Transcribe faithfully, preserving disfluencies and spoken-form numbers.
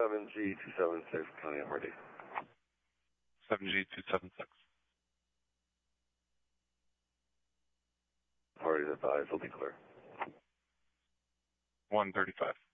seven G two seven six, County, I'm ready. seven G two seven six. Parties advised, will be clear. one thirty-five.